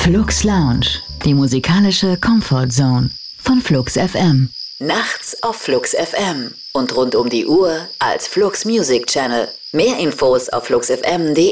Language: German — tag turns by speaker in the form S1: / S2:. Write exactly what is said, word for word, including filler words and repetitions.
S1: Flux Lounge, die musikalische Comfort Zone von Flux F M. Nachts auf Flux F M und rund um die Uhr als Flux Music Channel. Mehr Infos auf flux f m punkt de.